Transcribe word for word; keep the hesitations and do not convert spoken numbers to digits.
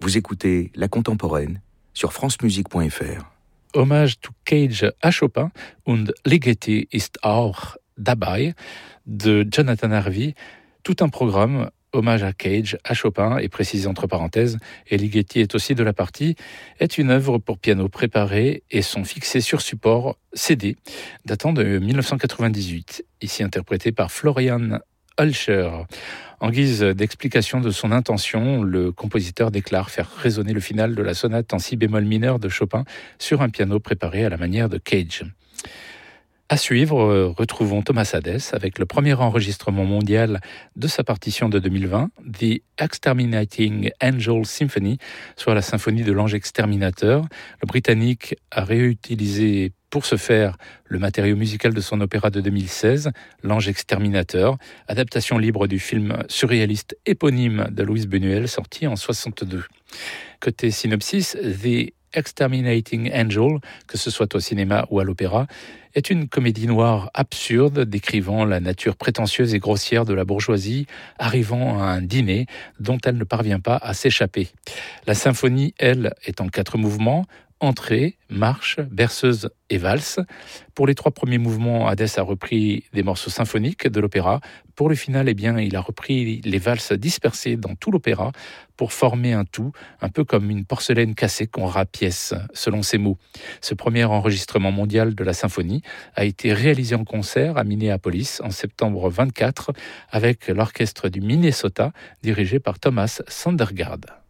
Vous écoutez La Contemporaine sur france musique point f r. Hommage to Cage à Chopin und Ligeti ist auch dabei de Jonathan Harvey. Tout un programme, hommage à Cage, à Chopin, et précisé entre parenthèses, et Ligeti est aussi de la partie, est une œuvre pour piano préparée et sont fixés sur support C D, datant de dix-neuf cent quatre-vingt-dix-huit, ici interprété par Florian Hulscher. En guise d'explication de son intention, le compositeur déclare faire résonner le final de la sonate en si bémol mineur de Chopin sur un piano préparé à la manière de Cage. À suivre, retrouvons Thomas Hadès avec le premier enregistrement mondial de sa partition de deux mille vingt, The Exterminating Angel Symphony, soit la symphonie de l'ange exterminateur. Le Britannique a réutilisé pour ce faire le matériau musical de son opéra de deux mille seize, L'Ange Exterminateur, adaptation libre du film surréaliste éponyme de Luis Buñuel, sorti en soixante-deux. Côté synopsis, The Exterminating Angel, que ce soit au cinéma ou à l'opéra, est une comédie noire absurde décrivant la nature prétentieuse et grossière de la bourgeoisie arrivant à un dîner dont elle ne parvient pas à s'échapper. La symphonie, elle, est en quatre mouvements: entrée, marche, berceuse et valse. Pour les trois premiers mouvements, Hadès a repris des morceaux symphoniques de l'opéra. Pour le final, eh bien, il a repris les valses dispersées dans tout l'opéra pour former un tout, un peu comme une porcelaine cassée qu'on rapièce, selon ses mots. Ce premier enregistrement mondial de la symphonie a été réalisé en concert à Minneapolis en septembre vingt-quatre avec l'orchestre du Minnesota dirigé par Thomas Sandergaard.